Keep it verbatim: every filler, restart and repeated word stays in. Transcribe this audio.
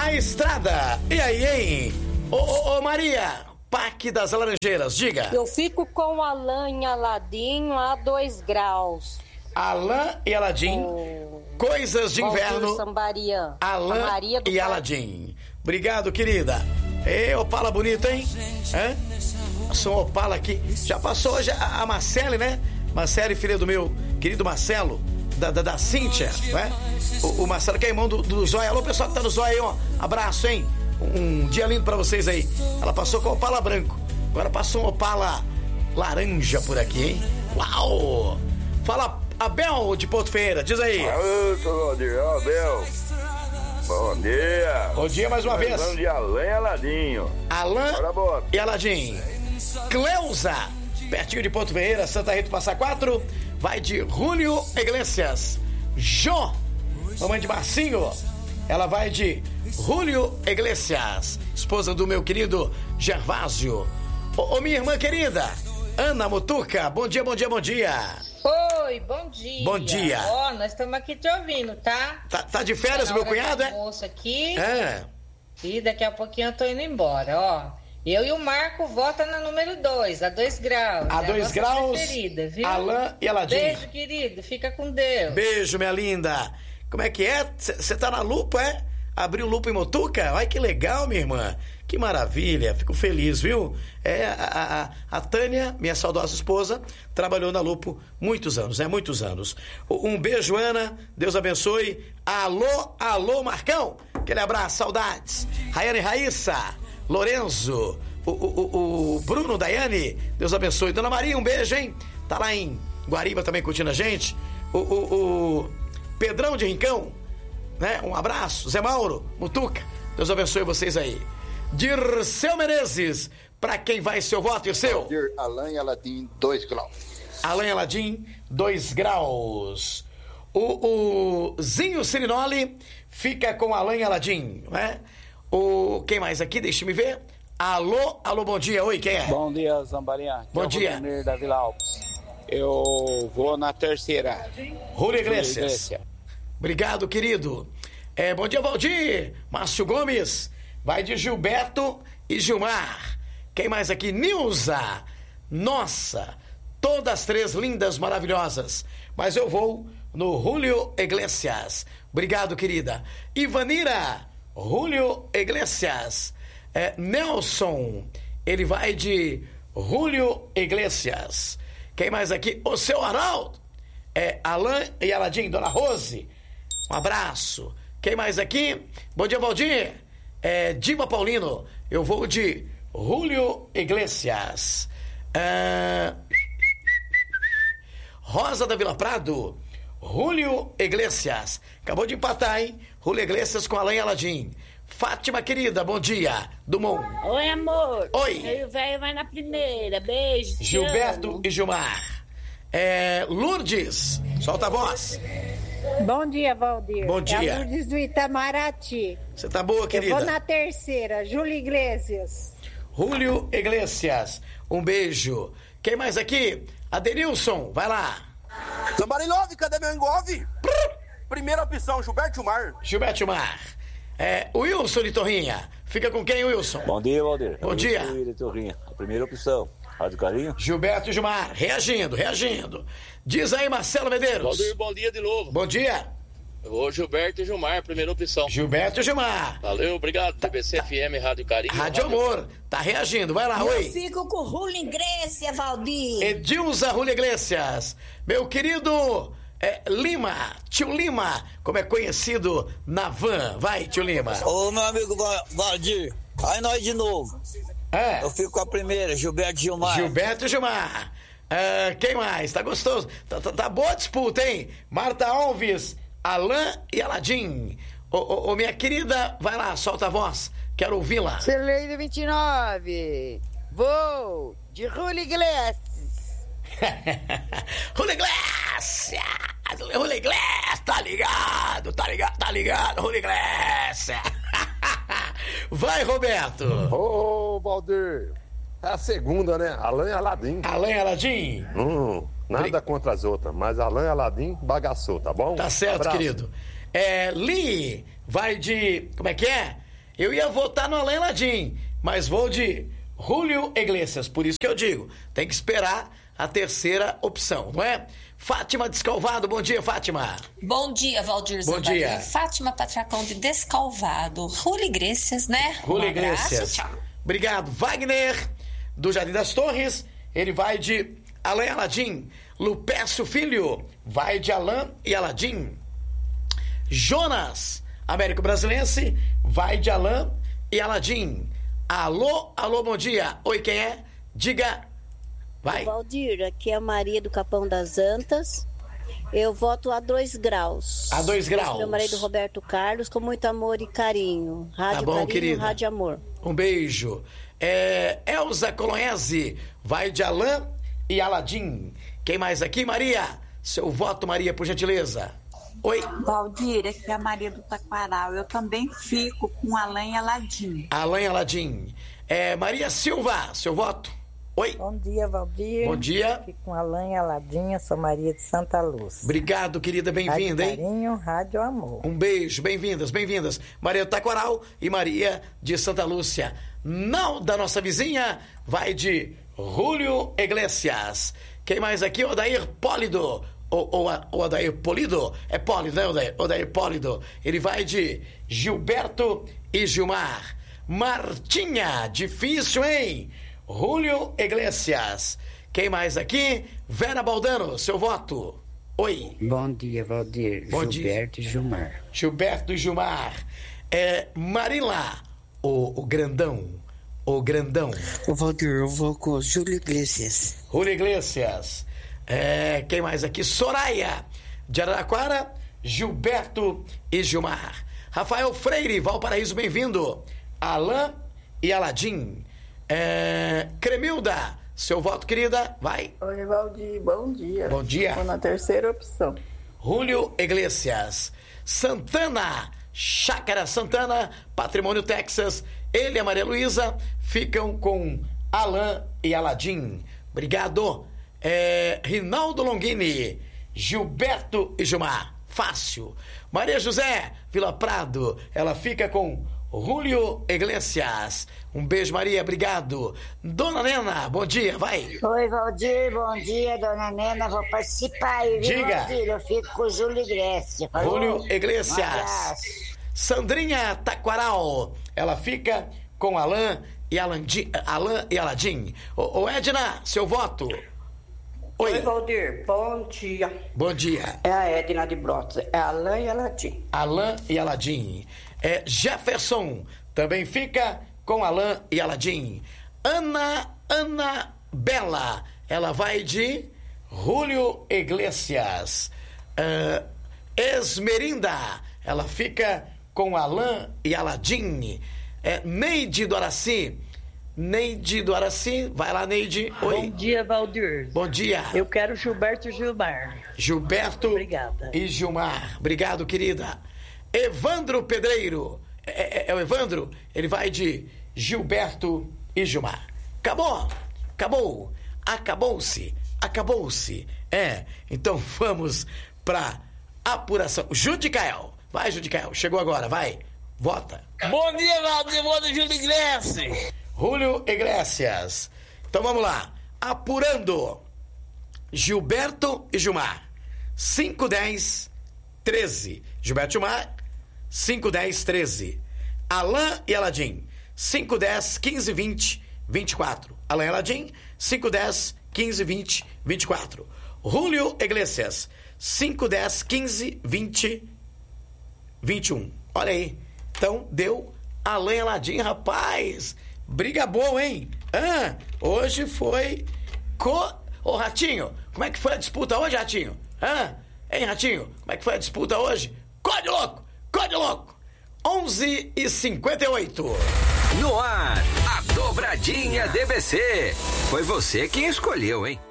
na estrada. E aí, hein? Ô, ô, ô Maria, Parque das Laranjeiras, diga. Eu fico com Alain e Aladinho a dois graus. Alain e Aladim, oh, Coisas de Inverno. Sambarian. Alain Maria do e Aladim. Obrigado, querida. Ê, Opala bonita, hein? Hã? Passou um Opala aqui. Já passou hoje a, a Marcele, né? Marcele, filha do meu querido Marcelo, da, da, da Cíntia, né? O, o Marcelo que é irmão do, do Zóia. Alô, pessoal que tá no Zóia aí, ó. Abraço, hein? Um, um dia lindo pra vocês aí. Ela passou com Opala branco. Agora passou um Opala laranja por aqui, hein? Uau! Fala, Abel de Porto Ferreira, diz aí. Bom dia, Abel. Bom dia. Bom dia mais uma Nós vez. vamos de Alain e Aladinho. Alain Bora, e Aladim. Cleusa, pertinho de Porto Ferreira, Santa Rita do Passa Quatro, vai de Julio Iglesias. Jô, mamãe de Marcinho, ela vai de Julio Iglesias, esposa do meu querido Gervásio. Ô, ô minha irmã querida, Ana Mutuca, bom dia, bom dia, bom dia. Oi, bom dia. Bom dia. Ó, nós estamos aqui te ouvindo, tá? Tá, tá de férias, meu cunhado, é? Moço aqui. É. E daqui a pouquinho eu tô indo embora, ó. Eu e o Marco vota na número dois, a dois graus. A é dois a graus, preferida, viu? Alain e Aladim. Beijo, querido, fica com Deus. Beijo, minha linda. Como é que é? Você tá na lupa, é? Abriu lupa em Mutuca? Ai, que legal, minha irmã. Que maravilha, fico feliz, viu? É, a, a, a Tânia, minha saudosa esposa, trabalhou na Lupo muitos anos, é, né? Muitos anos. Um beijo, Ana, Deus abençoe. Alô, alô, Marcão, aquele abraço, saudades. Rayane Raíssa, Lorenzo, o, o, o Bruno, Daiane, Deus abençoe. Dona Maria, um beijo, hein? Tá lá em Guariba também curtindo a gente. O, o, o Pedrão de Rincão, né? Um abraço. Zé Mauro, Mutuca, Deus abençoe vocês aí. Dirceu Menezes, pra quem vai seu voto e o seu? Alain e Aladim, dois graus. Alain e Aladim, dois graus. O, o Zinho Cirinoli fica com Alain e Aladim, né? O, quem mais aqui? Deixa me ver. Alô, alô, bom dia. Oi, quem é? Bom dia, Zambarinha. Bom dia. Da Vila Alpes. Eu vou na terceira. Julio Iglesias. Obrigado, querido. É, bom dia, Valdir. Márcio Gomes. Vai de Gilberto e Gilmar. Quem mais aqui? Nilza. Nossa, todas três lindas, maravilhosas. Mas eu vou no Julio Iglesias. Obrigado, querida. Ivanira, Julio Iglesias. É, Nelson, ele vai de Julio Iglesias. Quem mais aqui? O seu Arnaldo. É Alain e Aladim, Dona Rose. Um abraço. Quem mais aqui? Bom dia, Valdir. É, Diva Paulino, eu vou de Julio Iglesias. É... Rosa da Vila Prado, Julio Iglesias. Acabou de empatar, hein? Julio Iglesias com Alain Aladim. Fátima, querida, bom dia. Dumont. Oi, amor. Oi. Eu e o velho vai na primeira. Beijo. Gilberto e Gilmar. É, Lourdes, solta a voz. Bom dia, Valdir. Bom dia. É a Lourdes do Itamaraty. Você tá boa, querida? Eu vou na terceira, Júlio Iglesias. Julio Iglesias, um beijo. Quem mais aqui? Adenilson, vai lá. Zambarilove, cadê meu engolve? Primeira opção, Gilberto Gilmar. Gilberto Gilmar. É, Wilson de Torrinha. Fica com quem, Wilson? Bom dia, Valdir. Bom dia. Wilson de Torrinha. A primeira opção. Rádio Carinho. Gilberto Gilmar, reagindo, reagindo. Diz aí, Marcelo Medeiros. Valdir, bom dia de novo. Bom dia. Eu vou Gilberto e Gilmar, primeira opção. Gilberto e Gilmar. Valeu, obrigado. T B C F M, Rádio Carinho. Rádio Amor. Tá reagindo, vai lá, Eu oi. Eu fico com o Julio Iglesias, Valdir. Edilza Julio Iglesias. Meu querido é, Lima, tio Lima, como é conhecido na van. Vai, tio Lima. Ô, meu amigo Valdir, aí nós de novo. É. Eu fico com a primeira, Gilberto Gilmar. Gilberto Gilmar. Uh, quem mais? Tá gostoso? Tá, tá, tá boa a disputa, hein? Marta Alves, Alain e Aladim. Ô, ô, ô, minha querida, vai lá, solta a voz. Quero ouvi-la. Celeiro vinte e nove. Vou de Julio Iglesias. Julio Iglesias. Julio Iglesias, tá ligado, tá ligado, tá ligado, Julio Iglesias. Vai, Roberto. Ô, oh, Valdir. É a segunda, né? Alain e Aladim. Alain e Aladim? Hum, nada Bri... contra as outras, mas Alain e Aladim bagaçou, tá bom? Tá certo, Abraço. querido. É, Lee vai de... Como é que é? Eu ia votar no Alain Ladim, mas vou de Julio Iglesias. Por isso que eu digo, tem que esperar a terceira opção, não é? Fátima Descalvado, bom dia, Fátima. Bom dia, Valdir Bom Zambarim. dia. Fátima Patracão de Descalvado. Julio Iglesias, né? Julio um abraço, Iglesias. tchau. Obrigado. Wagner, do Jardim das Torres, ele vai de Alain Aladim. Lupécio Filho, vai de Alain e Aladim. Jonas, Américo Brasilense, vai de Alain e Aladim. Alô, alô, bom dia. Oi, quem é? Diga. Vai. Valdir, aqui é a Maria do Capão das Antas. Eu voto a dois graus. A dois graus. Meu marido Roberto Carlos, com muito amor e carinho. Rádio Tá bom, Carinho, querida. Rádio Amor. Um beijo. É, Elza Colonese, vai de Alain e Aladim. Quem mais aqui, Maria? Seu voto, Maria, por gentileza. Oi. Valdir, aqui é a Maria do Taquaral. Eu também fico com Alain e Aladim. Alain Aladim. É, Maria Silva, seu voto. Oi. Bom dia, Valdir. Bom dia. Aqui com Alain e Aladim, eu sou Maria de Santa Luz. Obrigado, querida, bem-vinda, hein? Rádio Carinho, Rádio Amor. Um beijo, bem-vindas, bem-vindas. Maria do Taquaral e Maria de Santa Lúcia. Não da nossa vizinha, vai de Julio Iglesias. Quem mais aqui? Odair Pólido. Ou, ou, ou Odair Polido? É Pólido, né, Odair? Odair Pólido. Ele vai de Gilberto e Gilmar. Martinha, difícil, hein? Julio Iglesias. Quem mais aqui? Vera Baldano, seu voto. Oi. Bom dia, Valdir. Bom Gilberto dia. e Gilmar. Gilberto e Gilmar. É, Marila, o, o grandão. O grandão. Ô, Valdir, eu vou com Júlio Iglesias. Julio Iglesias. É, quem mais aqui? Soraya, de Araraquara, Gilberto e Gilmar. Rafael Freire, Valparaíso, bem-vindo. Alain e Aladim. É, Cremilda, seu voto, querida, vai. Oi, Valdir, bom dia. Bom dia. Estou na terceira opção. Julio Iglesias. Santana, Chácara Santana, Patrimônio Texas. Ele e a Maria Luísa ficam com Alain e Aladim. Obrigado. É, Rinaldo Longini, Gilberto e Gilmar. Fácil. Maria José, Vila Prado, ela fica com Julio Iglesias. Um beijo, Maria, obrigado. Dona Nena, bom dia, vai. Oi, Valdir, bom dia, Dona Nena, vou participar aí, viu, Diga. Valdir? Eu fico com o Júlio Iglesias. Julio Iglesias. Um abraço. Sandrinha Taquaral, ela fica com Alain e Aladim. Alain e Aladim. Ô, ô Edna, seu voto. Oi. Oi, Valdir, bom dia. Bom dia. É a Edna de Brotas, é Alain e Aladim. Alain e Aladim. É, Jefferson também fica com Alain e Aladim. Ana, Ana Bela, ela vai de Julio Iglesias. É, Esmerinda, ela fica com Alain e Aladim. É, Neide do Araci, Neide do Araci, vai lá, Neide. Oi. Bom dia, Valdir. Bom dia. Eu quero Gilberto e Gilmar. Gilberto Obrigada. e Gilmar. Obrigado, querida. Evandro Pedreiro. É, é, é o Evandro? Ele vai de Gilberto e Gilmar. Acabou. Acabou. Acabou-se. Acabou-se. É. Então vamos pra apuração. Judicael. Vai, Judicael. Chegou agora. Vai. Vota. Bom dia, Valdir. Bom dia, Júlio Iglesias. Julio Iglesias. Então vamos lá. Apurando. Gilberto e Gilmar. cinco, dez, treze. Gilberto e Gilmar. cinco, dez, treze. Alain e Aladim. cinco, dez, quinze, vinte, vinte e quatro. Alain e Aladim. cinco, dez, quinze, vinte, vinte e quatro. Julio Iglesias. cinco, dez, quinze, vinte, vinte e um. Olha aí. Então deu Alain e Aladim, rapaz. Briga boa, hein? Ah, hoje foi... Co... Ô, Ratinho, como é que foi a disputa hoje, Ratinho? Ah, hein, Ratinho? Como é que foi a disputa hoje? Code louco! Code louco! onze e cinquenta e oito. No ar, a dobradinha D B C. Foi você quem escolheu, hein?